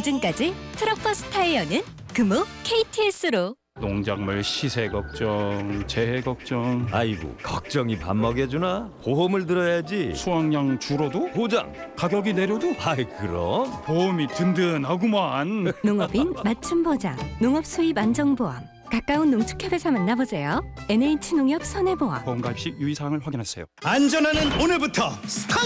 보증까지 트럭버스 타이어는 금호 KTS로. 농작물 시세 걱정, 재해 걱정, 아이고 걱정이 밥 먹여주나? 보험을 들어야지. 수확량 줄어도 보장. 가격이 내려도 아이 그럼. 보험이 든든하구만. 농업인 맞춤 보장, 농업 수입 안정보험. 가까운 농축협에서 만나보세요. NH농협 손해보험. 보험 가입 시 유의사항을 확인하세요. 안전하는 오늘부터 스타트!